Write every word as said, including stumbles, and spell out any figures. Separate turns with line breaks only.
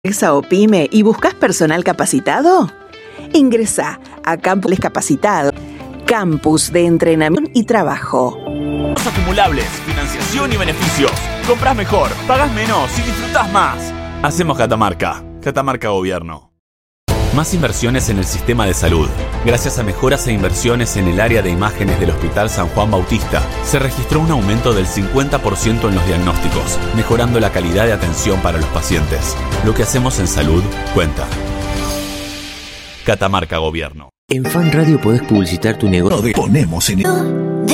¿Empresa o pyme y buscas personal capacitado? Ingresa a Campus Capacitado, campus de entrenamiento y trabajo.
Acumulables, financiación y beneficios. Compras mejor, pagas menos y disfrutas más. Hacemos Catamarca. Catamarca Gobierno. Más inversiones en el sistema de salud. Gracias a mejoras e inversiones en el área de imágenes del Hospital San Juan Bautista, se registró un aumento del cincuenta por ciento en los diagnósticos, mejorando la calidad de atención para los pacientes. Lo que hacemos en salud cuenta. Catamarca Gobierno.
En Fan Radio podés publicitar tu negocio.
Lo ponemos en el...